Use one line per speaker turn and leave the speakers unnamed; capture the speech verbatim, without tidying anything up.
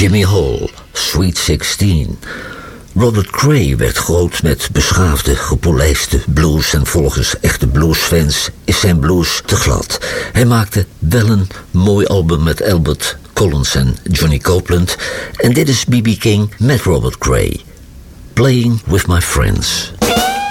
Jimmy Hall, Sweet sixteen. Robert Cray werd groot met beschaafde, gepolijste blues en volgens echte bluesfans is zijn blues te glad. Hij maakte wel een mooi album met Albert Collins en Johnny Copeland en dit is B B King met Robert Cray. Playing with My Friends.